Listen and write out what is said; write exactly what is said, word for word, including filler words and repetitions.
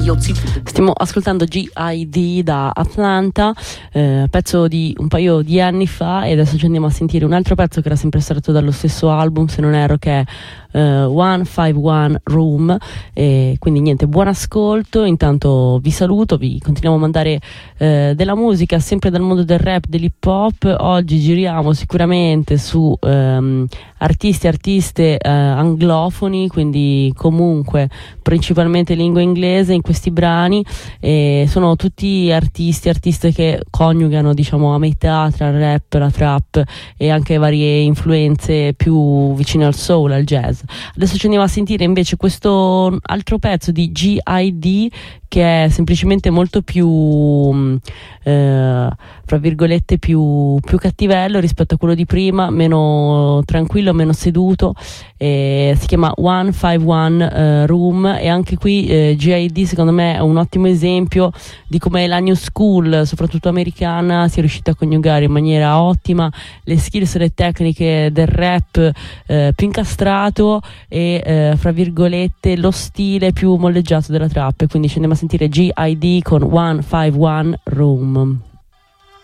Stiamo ascoltando G I D da Atlanta, eh, pezzo di un paio di anni fa, e adesso ci andiamo a sentire un altro pezzo che era sempre estratto dallo stesso album, se non erro, che è Uh, centocinquantuno Room. E quindi niente, buon ascolto. Intanto vi saluto, vi continuiamo a mandare uh, della musica sempre dal mondo del rap, dell'hip hop. Oggi giriamo sicuramente su um, artisti artiste uh, anglofoni, quindi comunque principalmente lingua inglese in questi brani, e sono tutti artisti artiste che coniugano, diciamo, a metà tra il rap, la trap e anche varie influenze più vicine al soul, al jazz. Adesso ci andiamo a sentire invece questo altro pezzo di G I D, che è semplicemente molto più eh, fra virgolette più, più cattivello rispetto a quello di prima, meno tranquillo, meno seduto, e si chiama centocinquantuno eh, Room. E anche qui eh, G I D secondo me è un ottimo esempio di come la new school, soprattutto americana, sia riuscita a coniugare in maniera ottima le skills e le tecniche del rap eh, più incastrato e eh, fra virgolette lo stile più molleggiato della trap. Quindi ci andiamo a sentire G I D con centocinquantuno Room.